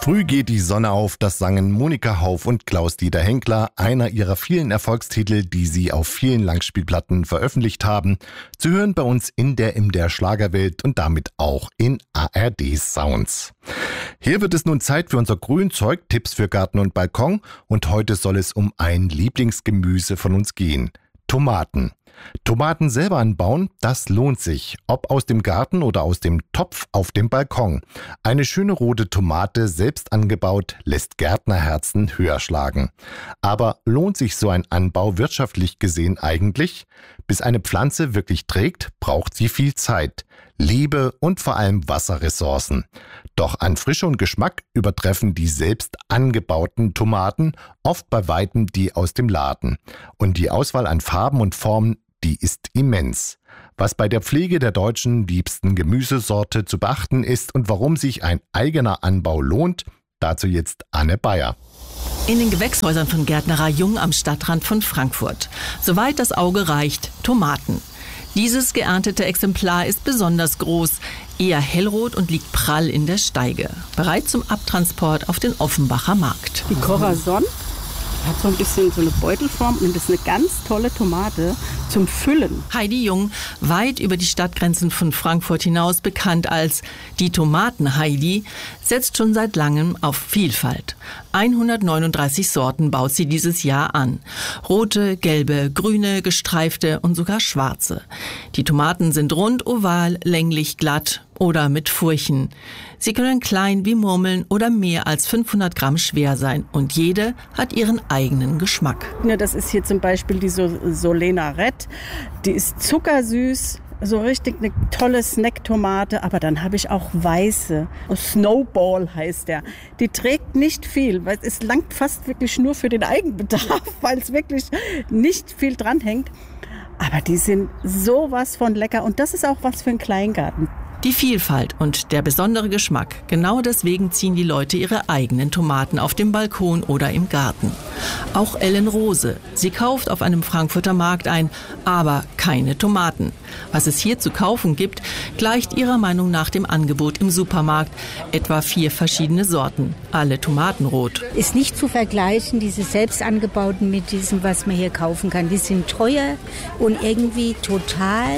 Früh geht die Sonne auf, das sangen Monika Hauf und Klaus-Dieter Henkler, einer ihrer vielen Erfolgstitel, die sie auf vielen Langspielplatten veröffentlicht haben, zu hören bei uns in der MDR Schlagerwelt und damit auch in ARD Sounds. Hier wird es nun Zeit für unser Grünzeug, Tipps für Garten und Balkon, und heute soll es um ein Lieblingsgemüse von uns gehen: Tomaten. Tomaten selber anbauen, das lohnt sich. Ob aus dem Garten oder aus dem Topf auf dem Balkon. Eine schöne rote Tomate, selbst angebaut, lässt Gärtnerherzen höher schlagen. Aber lohnt sich so ein Anbau wirtschaftlich gesehen eigentlich? Bis eine Pflanze wirklich trägt, braucht sie viel Zeit, Liebe und vor allem Wasserressourcen. Doch an Frische und Geschmack übertreffen die selbst angebauten Tomaten oft bei weitem die aus dem Laden. Und die Auswahl an Farben und Formen, die ist immens. Was bei der Pflege der deutschen liebsten Gemüsesorte zu beachten ist und warum sich ein eigener Anbau lohnt, dazu jetzt Anne Bayer. In den Gewächshäusern von Gärtnerei Jung am Stadtrand von Frankfurt. Soweit das Auge reicht, Tomaten. Dieses geerntete Exemplar ist besonders groß, eher hellrot und liegt prall in der Steige. Bereit zum Abtransport auf den Offenbacher Markt. Die Corazon hat so ein bisschen so eine Beutelform und ist eine ganz tolle Tomate zum Füllen. Heidi Jung, weit über die Stadtgrenzen von Frankfurt hinaus bekannt als die Tomaten-Heidi, setzt schon seit langem auf Vielfalt. 139 Sorten baut sie dieses Jahr an. Rote, gelbe, grüne, gestreifte und sogar schwarze. Die Tomaten sind rund, oval, länglich, glatt oder mit Furchen. Sie können klein wie Murmeln oder mehr als 500 Gramm schwer sein und jede hat ihren eigenen Geschmack. Ja, das ist hier zum Beispiel die Solena Red. Die ist zuckersüß, so richtig eine tolle Snacktomate. Aber dann habe ich auch weiße. Snowball heißt der. Die trägt nicht viel, weil es langt fast wirklich nur für den Eigenbedarf, weil es wirklich nicht viel dranhängt. Aber die sind sowas von lecker und das ist auch was für einen Kleingarten. Die Vielfalt und der besondere Geschmack, genau deswegen ziehen die Leute ihre eigenen Tomaten auf dem Balkon oder im Garten. Auch Ellen Rose, sie kauft auf einem Frankfurter Markt ein, aber keine Tomaten. Was es hier zu kaufen gibt, gleicht ihrer Meinung nach dem Angebot im Supermarkt. Etwa 4 verschiedene Sorten, alle tomatenrot. Ist nicht zu vergleichen, diese selbst angebauten mit diesem, was man hier kaufen kann. Die sind teuer und irgendwie total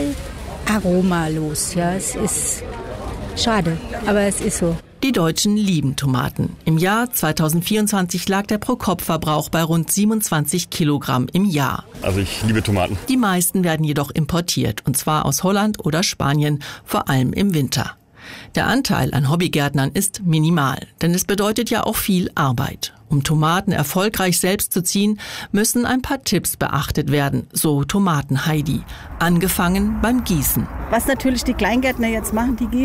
aromalos. Ja, es ist schade, aber es ist so. Die Deutschen lieben Tomaten. Im Jahr 2024 lag der Pro-Kopf-Verbrauch bei rund 27 Kilogramm im Jahr. Also ich liebe Tomaten. Die meisten werden jedoch importiert, und zwar aus Holland oder Spanien, vor allem im Winter. Der Anteil an Hobbygärtnern ist minimal, denn es bedeutet ja auch viel Arbeit. Um Tomaten erfolgreich selbst zu ziehen, müssen ein paar Tipps beachtet werden, so Tomaten-Heidi. Angefangen beim Gießen. Was natürlich die Kleingärtner jetzt machen, die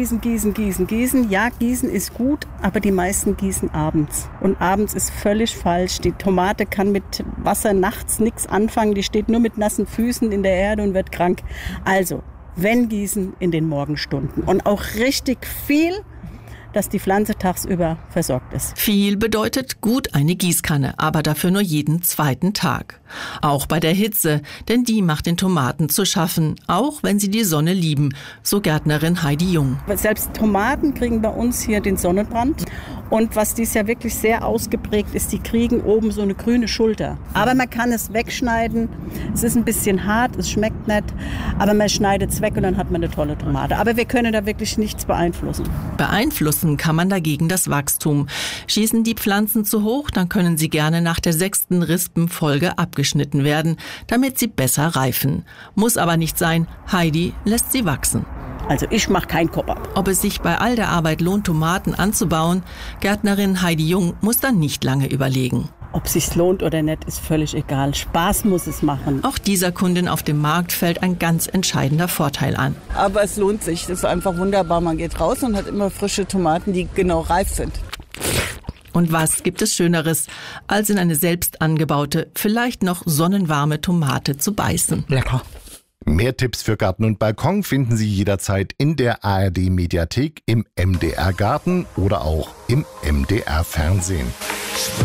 gießen. Ja, gießen ist gut, aber die meisten gießen abends. Und abends ist völlig falsch. Die Tomate kann mit Wasser nachts nichts anfangen, die steht nur mit nassen Füßen in der Erde und wird krank. Also, wenn gießen, in den Morgenstunden. Und auch richtig viel, dass die Pflanze tagsüber versorgt ist. Viel bedeutet gut eine Gießkanne, aber dafür nur jeden zweiten Tag. Auch bei der Hitze, denn die macht den Tomaten zu schaffen, auch wenn sie die Sonne lieben, so Gärtnerin Heidi Jung. Selbst Tomaten kriegen bei uns hier den Sonnenbrand. Und was dies ja wirklich sehr ausgeprägt ist, die kriegen oben so eine grüne Schulter. Aber man kann es wegschneiden. Es ist ein bisschen hart, es schmeckt nicht, aber man schneidet es weg und dann hat man eine tolle Tomate. Aber wir können da wirklich nichts beeinflussen. Beeinflussen kann man dagegen das Wachstum. Schießen die Pflanzen zu hoch, dann können sie gerne nach der 6. Rispenfolge abgeschnitten werden, damit sie besser reifen. Muss aber nicht sein, Heidi lässt sie wachsen. Also ich mache keinen Kopf ab. Ob es sich bei all der Arbeit lohnt, Tomaten anzubauen, Gärtnerin Heidi Jung muss dann nicht lange überlegen. Ob es sich lohnt oder nicht, ist völlig egal. Spaß muss es machen. Auch dieser Kundin auf dem Markt fällt ein ganz entscheidender Vorteil an. Aber es lohnt sich. Das ist einfach wunderbar. Man geht raus und hat immer frische Tomaten, die genau reif sind. Und was gibt es Schöneres, als in eine selbst angebaute, vielleicht noch sonnenwarme Tomate zu beißen? Lecker. Mehr Tipps für Garten und Balkon finden Sie jederzeit in der ARD-Mediathek, im MDR Garten oder auch im MDR Fernsehen.